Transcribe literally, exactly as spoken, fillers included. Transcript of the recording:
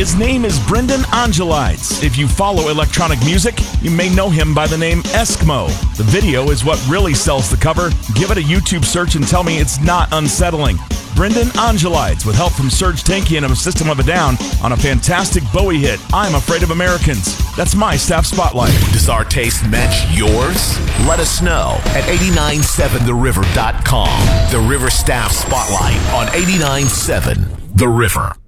His name is Brendan Angelides. If you follow electronic music, you may know him by the name Eskimo. The video is what really sells the cover. Give it a YouTube search and tell me it's not unsettling. Brendan Angelides, with help from Serge Tankian and a System of a Down, on a fantastic Bowie hit, I'm Afraid of Americans. That's my staff spotlight. Does our taste match yours? Let us know at eight nine seven the river dot com. The River Staff Spotlight on eighty-nine point seven The River.